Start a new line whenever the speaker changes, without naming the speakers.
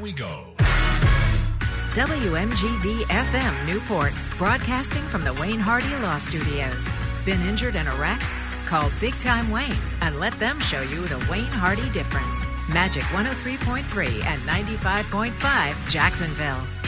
we go.
WMGV FM Newport, broadcasting from the Wayne Hardy Law Studios. Been injured in a wreck? Call Big Time Wayne and let them show you the Wayne Hardy difference. Magic 103.3 and 95.5 Jacksonville.